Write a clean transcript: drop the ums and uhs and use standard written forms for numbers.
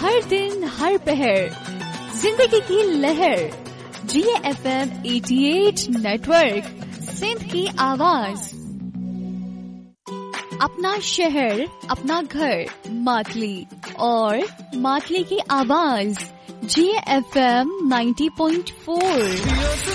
हर दिन हर पहर जिंदगी की लहर। जिए FM 88 नेटवर्क, सिंध की आवाज। अपना शहर, अपना घर, मातली और मातली की आवाज। जिए FM 90.4।